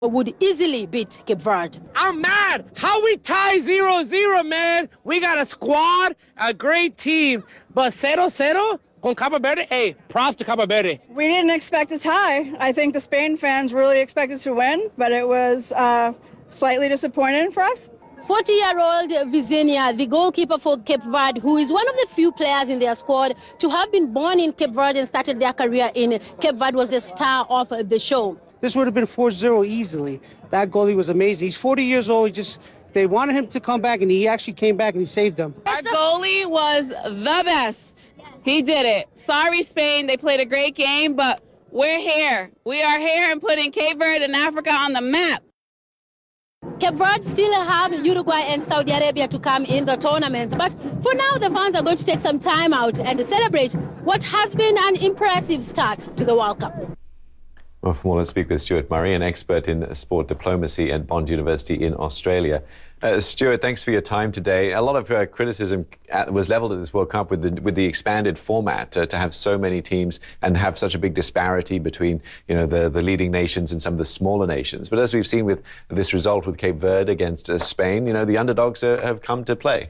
would easily beat Cape Verde. I'm mad. How we tie 0-0, man? We got a squad, a great team, but 0-0 con Cabo Verde. Hey, props to Cabo Verde. We didn't expect a tie. I think the Spain fans really expected to win, but it was slightly disappointing for us. 40-year-old Vizinha, the goalkeeper for Cape Verde, who is one of the few players in their squad to have been born in Cape Verde and started their career in Cape Verde, was the star of the show. This would have been 4-0 easily. That goalie was amazing. He's 40 years old. They wanted him to come back, and he actually came back and he saved them. Our goalie was the best. He did it. Sorry, Spain. They played a great game, but we're here. We are here and putting Cape Verde and Africa on the map. Cape Verde still have Uruguay and Saudi Arabia to come in the tournament, but for now the fans are going to take some time out and celebrate what has been an impressive start to the World Cup. Well, for more, let's speak with Stuart Murray, an expert in sport diplomacy at Bond University in Australia. Stuart, thanks for your time today. A lot of criticism was levelled at this World Cup with the expanded format, to have so many teams and have such a big disparity between the leading nations and some of the smaller nations. But as we've seen with this result with Cape Verde against Spain, the underdogs have come to play.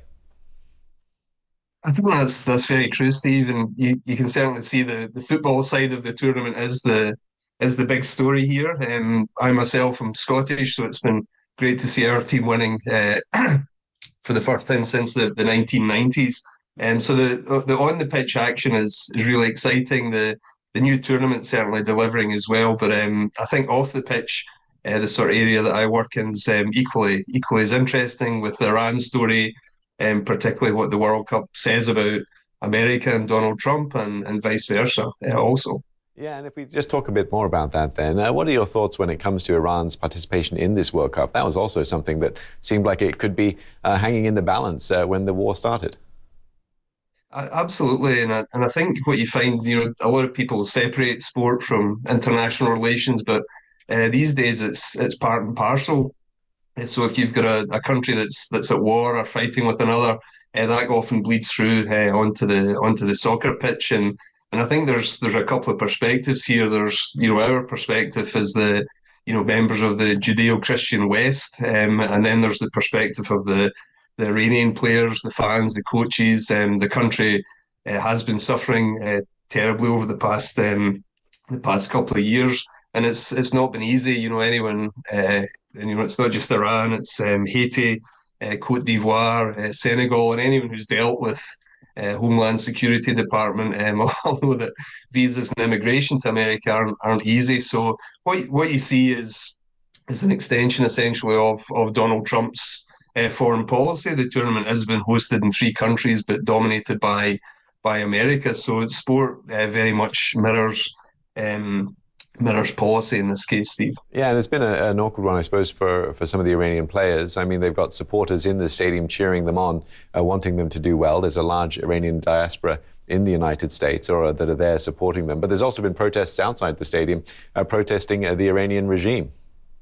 I think that's very true, Steve, and you can certainly see the football side of the tournament is the big story here. I myself am Scottish, so it's been great to see our team winning for the first time since the 1990s. So the on the pitch action is really exciting. The new tournament certainly delivering as well. But I think off the pitch, the sort of area that I work in is equally as interesting, with the Iran story, particularly what the World Cup says about America and Donald Trump, and vice versa also. Yeah, and if we just talk a bit more about that then, what are your thoughts when it comes to Iran's participation in this World Cup? That was also something that seemed like it could be hanging in the balance when the war started. Absolutely, and I think what you find, a lot of people separate sport from international relations, but these days it's part and parcel. So if you've got a country that's at war or fighting with another, that often bleeds through onto the soccer pitch, and I think there's a couple of perspectives here. There's our perspective as the members of the Judeo-Christian West, and then there's the perspective of the Iranian players, the fans, the coaches. The country has been suffering terribly over the past couple of years, and it's not been easy. Anyone, it's not just Iran. It's Haiti, Cote d'Ivoire, Senegal, and anyone who's dealt with Homeland Security Department, all know that visas and immigration to America aren't easy. So what you see is an extension essentially of Donald Trump's foreign policy. The tournament has been hosted in 3 countries, but dominated by America. So sport very much mirrors policy in this case, Steve. Yeah, and it's been an awkward one, I suppose, for some of the Iranian players. I mean, they've got supporters in the stadium cheering them on, wanting them to do well. There's a large Iranian diaspora in the United States that are there supporting them. But there's also been protests outside the stadium protesting the Iranian regime.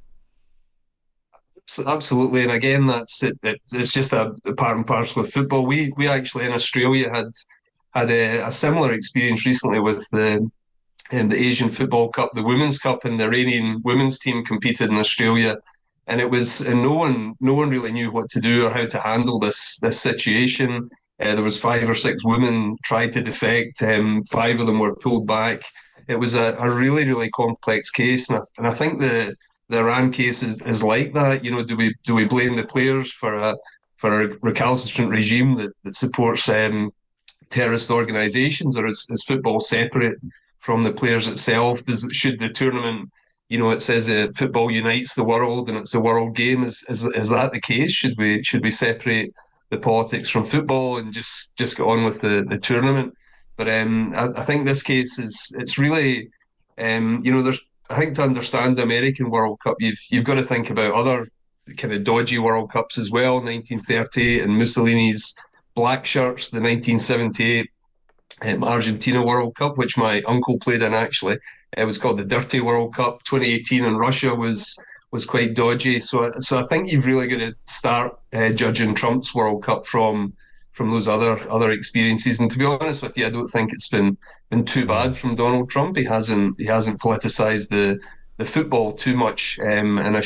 Absolutely, and again, that's it. It's just a part and parcel of football. We actually in Australia had a similar experience recently with the Asian Football Cup, the Women's Cup, and the Iranian women's team competed in Australia, and no one really knew what to do or how to handle this situation. There was 5 or 6 women tried to defect. 5 of them were pulled back. It was a really, really complex case, and I think the Iran case is like that. Do we blame the players for a recalcitrant regime that supports terrorist organisations, or is football separate from the players itself? Should the tournament, it says football unites the world and it's a world game. Is that the case? Should we separate the politics from football and just get on with the tournament? But I think this case it's really, I think to understand the American World Cup, you've got to think about other kind of dodgy World Cups as well. 1930 and Mussolini's black shirts, the 1978 Argentina World Cup, which my uncle played in actually. It was called the Dirty World Cup. 2018 in Russia was quite dodgy. So I think you've really got to start judging Trump's World Cup from those other experiences. And to be honest with you, I don't think it's been too bad from Donald Trump. He hasn't politicised the football too much in